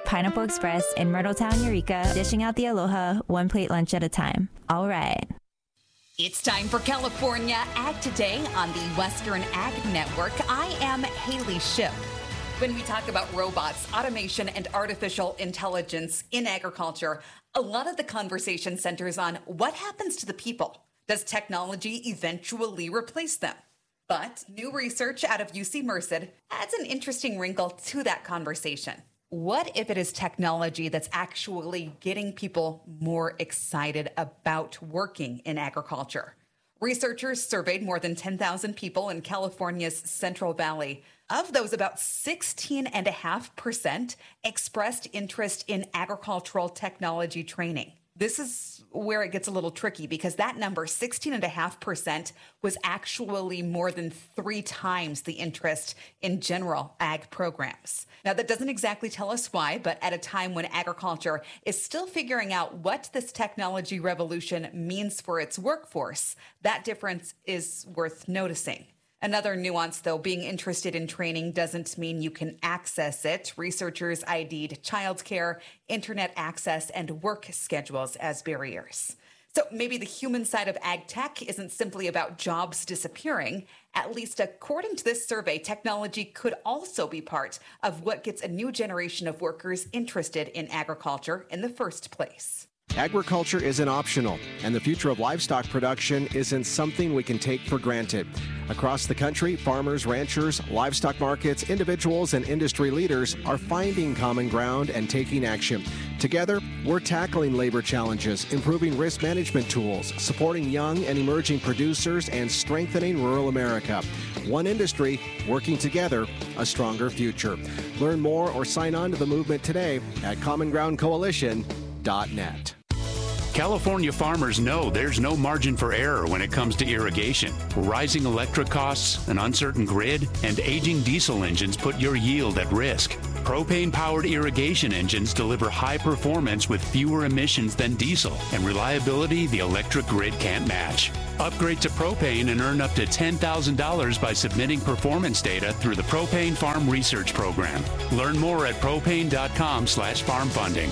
Pineapple Express in Myrtletown, Eureka, dishing out the aloha one plate lunch at a time. All right. It's time for California Ag Today on the Western Ag Network. I am Haley Shipp. When we talk about robots, automation, and artificial intelligence in agriculture, a lot of the conversation centers on what happens to the people. Does technology eventually replace them? But new research out of UC Merced adds an interesting wrinkle to that conversation. What if it is technology that's actually getting people more excited about working in agriculture? Researchers surveyed more than 10,000 people in California's Central Valley. Of those, about 16.5% expressed interest in agricultural technology training. This is where it gets a little tricky because that number, 16.5%, was actually more than 3 times the interest in general ag programs. Now, that doesn't exactly tell us why, but at a time when agriculture is still figuring out what this technology revolution means for its workforce, that difference is worth noticing. Another nuance, though, being interested in training doesn't mean you can access it. Researchers ID'd childcare, internet access, and work schedules as barriers. So maybe the human side of ag tech isn't simply about jobs disappearing. At least according to this survey, technology could also be part of what gets a new generation of workers interested in agriculture in the first place. Agriculture isn't optional, and the future of livestock production isn't something we can take for granted. Across the country, farmers, ranchers, livestock markets, individuals, and industry leaders are finding common ground and taking action. Together, we're tackling labor challenges, improving risk management tools, supporting young and emerging producers, and strengthening rural America. One industry, working together, a stronger future. Learn more or sign on to the movement today at commongroundcoalition.net. California farmers know there's no margin for error when it comes to irrigation. Rising electric costs, an uncertain grid, and aging diesel engines put your yield at risk. Propane-powered irrigation engines deliver high performance with fewer emissions than diesel and reliability the electric grid can't match. Upgrade to propane and earn up to $10,000 by submitting performance data through the Propane Farm Research Program. Learn more at propane.com/farm funding.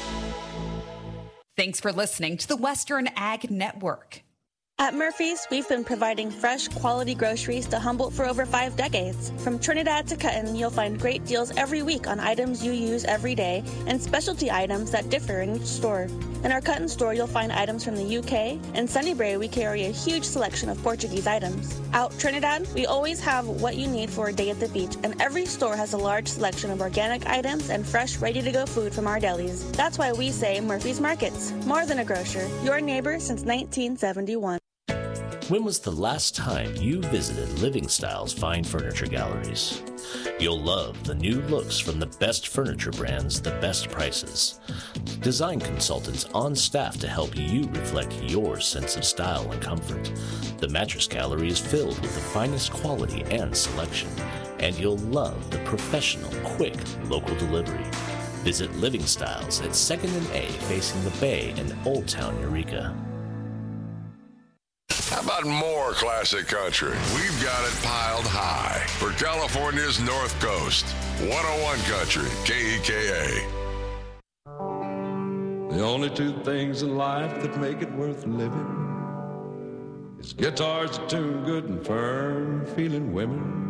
Thanks for listening to the Western Ag Network. At Murphy's, we've been providing fresh, quality groceries to Humboldt for over 5 decades. From Trinidad to Cutton, you'll find great deals every week on items you use every day and specialty items that differ in each store. In our Cutton store, you'll find items from the UK. In Sunnybrae, we carry a huge selection of Portuguese items. Out Trinidad, we always have what you need for a day at the beach, and every store has a large selection of organic items and fresh, ready-to-go food from our delis. That's why we say Murphy's Markets. More than a grocer, your neighbor since 1971. When was the last time you visited Living Styles Fine Furniture Galleries? You'll love the new looks from the best furniture brands, the best prices. Design consultants on staff to help you reflect your sense of style and comfort. The Mattress Gallery is filled with the finest quality and selection, and you'll love the professional, quick, local delivery. Visit Living Styles at 2nd and A facing the Bay in Old Town, Eureka. How about more classic country? We've got it piled high for California's North Coast. 101 Country, KEKA. The only 2 things in life that make it worth living is guitars that tune good and firm, feeling women